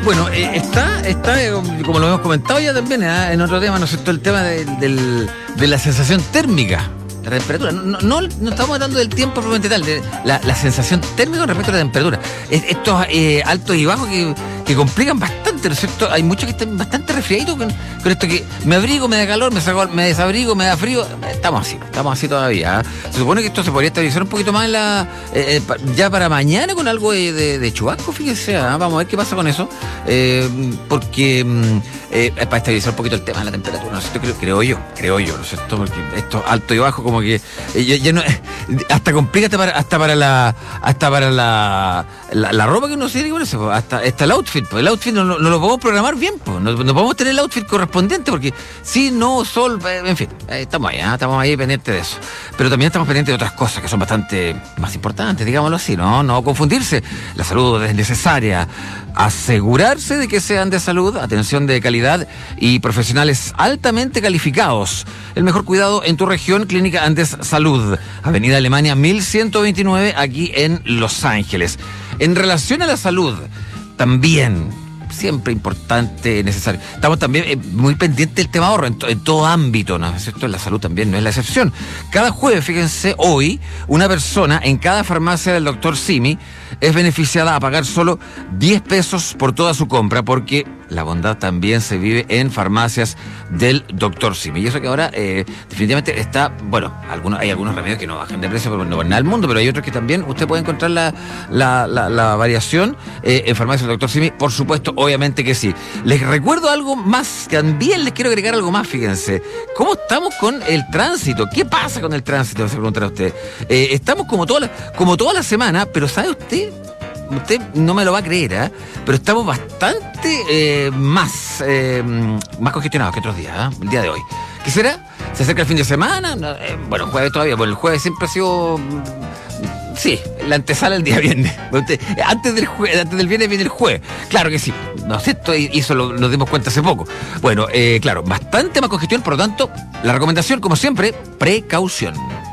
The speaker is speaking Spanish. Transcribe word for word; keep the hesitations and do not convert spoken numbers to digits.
Bueno, eh, está, está eh, como lo hemos comentado ya también eh, en otro tema, ¿no es cierto? El tema de, del, de la sensación térmica, la temperatura. No, no, no estamos hablando del tiempo propiamente tal, de la, la sensación térmica con respecto a la temperatura. Es, estos eh, altos y bajos que, que complican bastante, ¿no es cierto? Hay muchos que están bastante resfriaditos con, con esto que me abrigo, me da calor, me, saco, me desabrigo, me da frío. Estamos así, estamos así todavía. ¿eh? Se supone que esto se podría estabilizar un poquito más en la, eh, ya para mañana con algo de, de, de chubasco, fíjense. ¿eh? Vamos a ver qué pasa con eso. Eh, porque eh, para estabilizar un poquito el tema de la temperatura, ¿no es cierto? Creo, creo yo, creo yo, ¿no es cierto? Porque esto alto y bajo como que eh, ya, ya no, hasta complica hasta para, hasta para la hasta para la, la, la ropa que uno se tiene, hasta, hasta el outfit, pues el outfit no, no, no lo podemos programar bien, pues no, no podemos tener el outfit correspondiente porque si no, sol, en fin, estamos ahí, ¿eh? estamos ahí pendientes de eso. Pero también estamos pendientes de otras cosas que son bastante más importantes, digámoslo así, ¿no? No confundirse. La salud es necesaria. Asegurarse de que sean de salud, atención de calidad y profesionales altamente calificados. El mejor cuidado en tu región, Clínica Andes Salud, Avenida Alemania mil ciento veintinueve, aquí en Los Ángeles. En relación a la salud, también siempre importante, necesario. Estamos también eh, muy pendientes del tema ahorro en, to, en todo ámbito, ¿no es cierto? En la salud también no es la excepción. Cada jueves, fíjense, hoy, una persona en cada farmacia del doctor Simi es beneficiada a pagar solo diez pesos por toda su compra, porque la bondad también se vive en farmacias del doctor Simi. Y eso que ahora eh, definitivamente está, bueno, algunos, hay algunos remedios que no bajan de precio, no van nada al mundo, pero hay otros que también usted puede encontrar la, la, la, la variación eh, en farmacias del doctor Simi, por supuesto, obviamente que sí. Les recuerdo algo más, también les quiero agregar algo más, fíjense. ¿Cómo estamos con el tránsito? ¿Qué pasa con el tránsito? Se preguntará usted. Eh, estamos como toda, la, como toda la semana, pero ¿sabe usted? Usted no me lo va a creer, ¿eh? Pero estamos bastante eh, más, eh, más congestionados que otros días, ¿eh? El día de hoy. ¿Qué será? ¿Se acerca el fin de semana? Eh, bueno, jueves todavía, bueno, el jueves siempre ha sido... Sí, la antesala el día viernes. Antes del, jue- antes del viernes viene el jueves. Claro que sí. No sé, esto, y eso lo, nos dimos cuenta hace poco. Bueno, eh, claro, bastante más congestión, por lo tanto, la recomendación, como siempre, precaución.